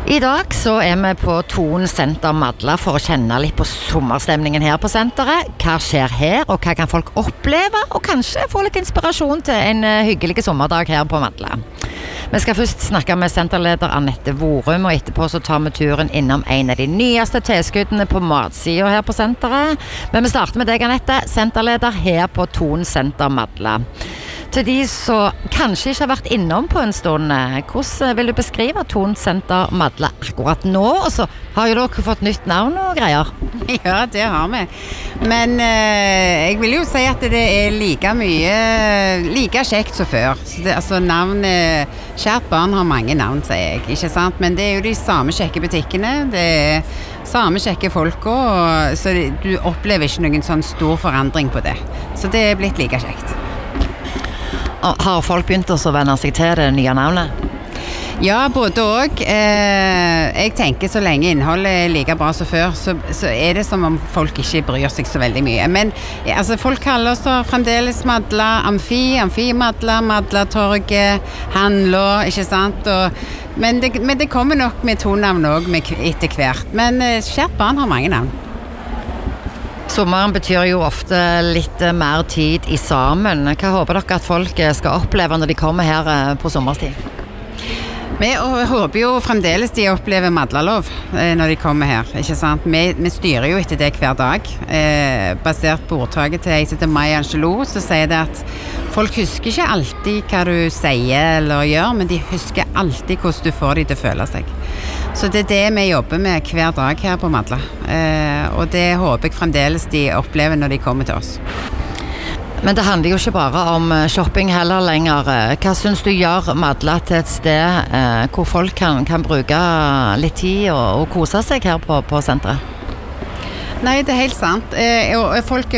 I dag så vi på Thon Senter Madla for å kjenne litt på sommerstemningen her på senteret. Hva skjer her, og hva kan folk oppleve, og kanskje få litt inspirasjon til en hyggelig sommerdag her på Madla. Vi skal først snakke med senterleder Annette Vorum, og etterpå så tar vi turen innom en av de nyeste tilskuddene på matsiden her på senteret. Men vi starter med deg, Annette, senterleder her på Thon Senter Madla. Til de som kanskje ikke har vært innom på en stund, hvordan vil du beskrive Thon Senter Madla akkurat nå? Og så har jo dere fått nytt navn og greier. Ja, det har vi. Men jeg vil jo si at det like kjekt som før. Så det, altså navnet, kjært barn har mange navn, sier jeg, ikke sant? Men det er jo de samme kjekke butikkene, det er samme kjekke folka, så du opplever ikke noen sånn stor forandring på det. Så det er blitt like kjekt. Har folk begynt å venne seg til det nye navnet? Ja, både og. Jeg tenker så lenge innholdet er like bra som før, så er det som om folk ikke bryr seg så veldig mye. Men altså, folk kaller oss fremdeles Madla, Amfi-Madla, Madlatorget, Handler, ikke sant? Men det kommer nok med to navn også etter hvert. Men kjært barn har mange navn. Sommeren betyr jo ofte litt mer tid i sammen. Hva håper dere at folk skal oppleve når de kommer her på sommerstid? Vi håper jo fremdeles de opplever Madlalov når de kommer her, ikke sant? Vi styrer jo etter det hver dag. Basert på ordtaket til jeg heter Maya Angelou, så sier det at folk husker ikke alltid hva du sier eller gjør, men de husker alltid hvordan du får de til å føle seg. Så det er det vi jobber med hver dag her på Madla. Og det håper jeg fremdeles de opplever når de kommer til oss. Men det handler jo ikke bare om shopping heller lenger. Hva synes du gjør Madla til et sted hvor folk kan bruke litt tid og kose seg her på senteret? Nei, det er helt sant. Folk